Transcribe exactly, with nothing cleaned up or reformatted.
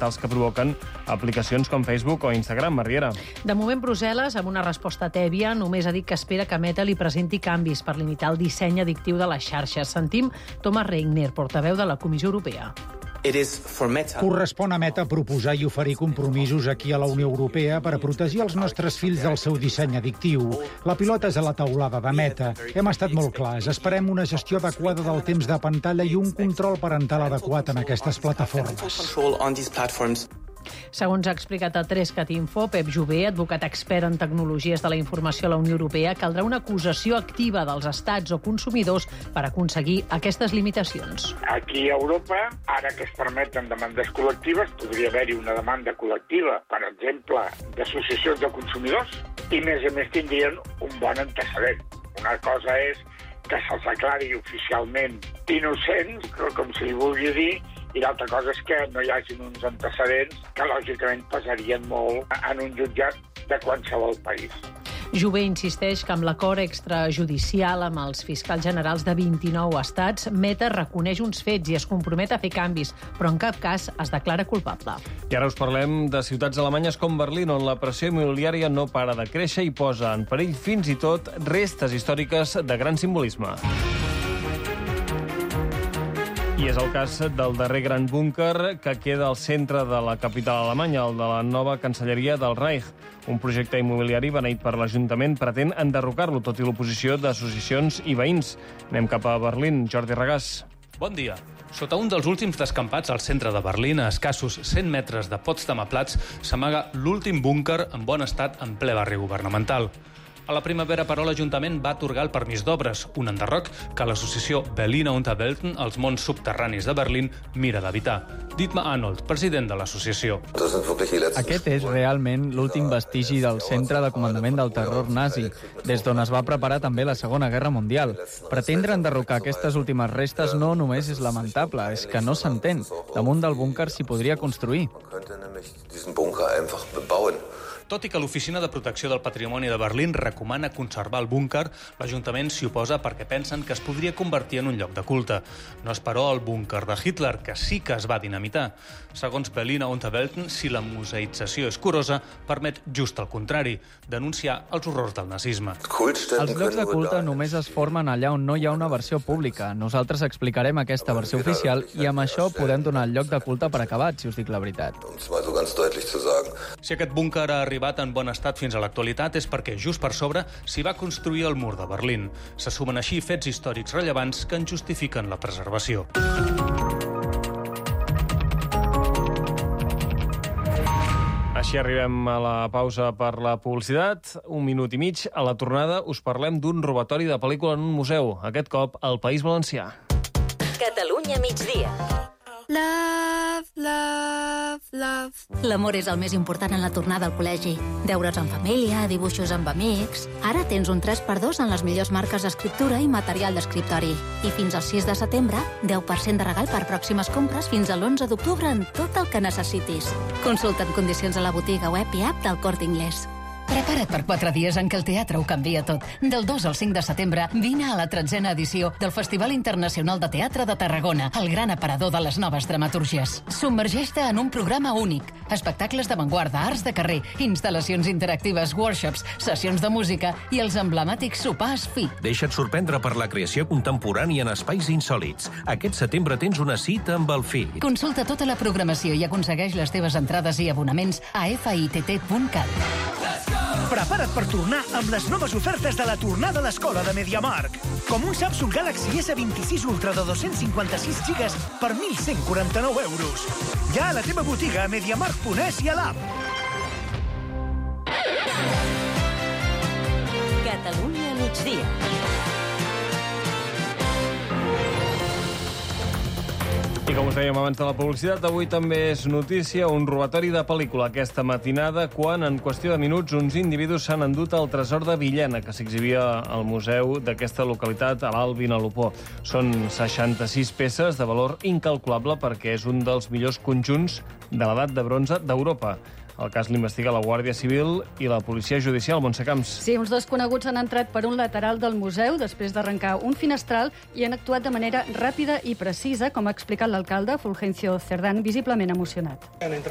ambientals que provoquen aplicacions com Facebook o Instagram. Mariera. De moment, Brussel·les, amb una resposta tèbia, només ha dit que espera que Meta li presenti canvis per limitar el disseny addictiu de les xarxes. Sentim Thomas Reigner, portaveu de la Comissió Europea. Correspon a Meta proposar i oferir compromisos aquí a la Unió Europea per a protegir els nostres fills del seu disseny addictiu. La pilota és a la taulada de Meta. Hem estat molt clars. Esperem una gestió adequada del temps de pantalla i un control parental adequat en aquestes plataformes. Segons ha explicat a Trescat Info, Pep Jové, advocat expert en tecnologies de la informació a la Unió Europea, caldrà una acusació activa dels estats o consumidors per aconseguir aquestes limitacions. Aquí a Europa, ara que es permeten demandes col·lectives, podria haver-hi una demanda col·lectiva, per exemple, d'associacions de consumidors, i més a més tindrien un bon antecedent. Una cosa és que se'ls aclari oficialment innocents, com se li vulgui dir, i l'altra cosa és que no hi hagi uns antecedents que lògicament pesarien molt en un jutjat de qualsevol país. Jové insisteix que amb l'acord extrajudicial amb els fiscals generals de vint-i-nou estats, Meta reconeix uns fets i es compromet a fer canvis, però en cap cas es declara culpable. I ara us parlem de ciutats alemanyes com Berlín, on la pressió immobiliària no para de créixer i posa en perill fins i tot restes històriques de gran simbolisme. I és el cas del darrer gran búnquer que queda al centre de la capital alemanya, el de la nova Cancelleria del Reich. Un projecte immobiliari beneït per l'Ajuntament pretén enderrocar-lo, tot i l'oposició d'associacions i veïns. Anem cap a Berlín. Jordi Regàs. Bon dia. Sota un dels últims descampats al centre de Berlín, a escassos cent metres de Potsdamer Platz, s'amaga l'últim búnquer en bon estat en ple barri governamental. A la primavera, però, l'Ajuntament va atorgar el permís d'obres, un enderroc que l'associació Berliner Unterwelten, els mons subterranis de Berlín, mira d'evitar. Dietmar Arnold, president de l'associació. Aquest és realment l'últim vestigi del centre de comandament del terror nazi, des d'on es va preparar també la Segona Guerra Mundial. Pretendre enderrocar aquestes últimes restes no només és lamentable, és que no s'entén. Damunt del búnquer s'hi podria construir. Tot i que l'Oficina de Protecció del Patrimoni de Berlín recomana conservar el búnquer, l'Ajuntament s'hi oposa perquè pensen que es podria convertir en un lloc de culte. No és, però, el búnquer de Hitler, que sí que es va dinamitar. Segons Berliner Unterwelten, si la museïtzació és curosa, permet just el contrari, denunciar els horrors del nazisme. Els llocs de culte només es formen allà on no hi ha una versió pública. Nosaltres explicarem aquesta versió oficial i amb això podem donar el lloc de culte per acabat, si us dic la veritat. Si aquest búnquer ha arribat en bon estat fins a l'actualitat és perquè just per sobre s'hi va construir el mur de Berlín. Se sumen així fets històrics rellevants que en justifiquen la preservació. Així arribem a la pausa per la publicitat. Un minut i mig. A la tornada us parlem d'un robatori de pel·lícula en un museu. Aquest cop al País Valencià. Catalunya migdia. Love, love, love. L'amor és el més important en la tornada al col·legi. Deures en família, dibuixos amb amics... Ara tens un tres per dos en les millors marques d'escriptura i material d'escriptori. I fins al sis de setembre, deu per cent de regal per pròximes compres fins a l'onze d'octubre en tot el que necessitis. Consulta't condicions a la botiga web i app del Corte Inglés. Prepara't per quatre dies en què el teatre ho canvia tot. Del dos al cinc de setembre, vine a la tretzena edició del Festival Internacional de Teatre de Tarragona, el gran aparador de les noves dramatúrgies. Submergeix-te en un programa únic. Espectacles d'avantguarda, arts de carrer, instal·lacions interactives, workshops, sessions de música i els emblemàtics sopars F I T. Deixa't sorprendre per la creació contemporània en espais insòlits. Aquest setembre tens una cita amb el F I T. Consulta tota la programació i aconsegueix les teves entrades i abonaments a f i t t punt cat. Prepara't per tornar amb les noves ofertes de la tornada a l'escola de MediaMarkt. Com un Samsung Galaxy S vint-i-sis Ultra de dos-cents cinquanta-sis gigas per mil cent quaranta-nou euros. Ja a la teva botiga a mediamarkt punt es i a l'app. Catalunya migdia. I com us dèiem abans de la publicitat, avui també és notícia un robatori de pel·lícula aquesta matinada quan, en qüestió de minuts, uns individus s'han endut el tresor de Villena, que s'exhibia al museu d'aquesta localitat, a l'Alt Vinalopó. Són seixanta-sis peces de valor incalculable perquè és un dels millors conjunts de l'edat de bronze d'Europa. El cas l'investiga la Guàrdia Civil i la Policia Judicial. Montse Camps. Sí, uns desconeguts han entrat per un lateral del museu després d'arrencar un finestral i han actuat de manera ràpida i precisa, com ha explicat l'alcalde Fulgencio Cerdán, visiblement emocionat. Han